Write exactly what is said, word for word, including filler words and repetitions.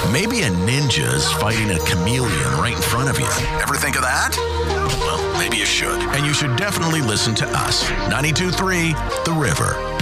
Maybe a ninja is fighting a chameleon right in front of you. Ever think of that? Well, maybe you should. And you should definitely listen to us. ninety-two point three The River.